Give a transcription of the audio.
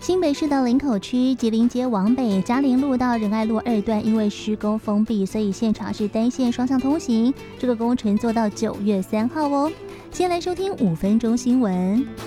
新北市的林口区吉林街往北嘉陵路到仁爱路2段因为施工封闭，所以现场是单线双向通行，这个工程做到9月3号哦。先来收听5分钟新闻。